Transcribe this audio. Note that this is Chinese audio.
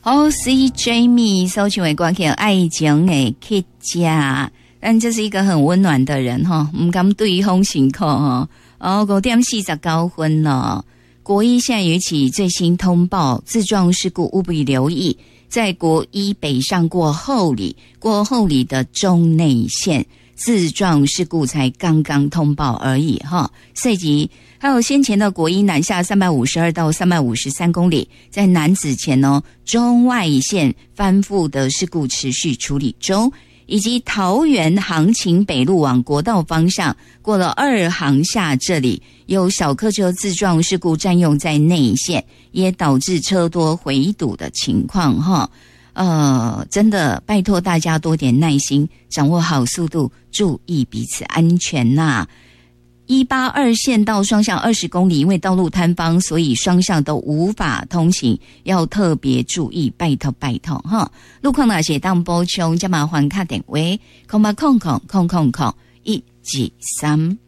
好 ，C Jamie 搜寻为歌曲《爱情的客家》，但这是一个很温暖的人哈，唔敢对风辛苦哈。5点49分了。国一现在有一起最新通报自撞事故，务必留意。在国一北上过后里的中内线自撞事故才刚刚通报而已哈。涉及还有先前的国一南下352到353公里，在南子前中外线翻覆的事故持续处理中，以及桃园杭琴北路往国道方向过了2航下这里有小客车自撞事故占用在内线，也导致车多回堵的情况哈。真的拜托大家多点耐心，掌握好速度，注意彼此安全呐。182线道双向20公里，因为道路坍方，所以双向都无法通行，要特别注意，拜托哈。路况那些当补充，加麻烦卡电话，0800000123。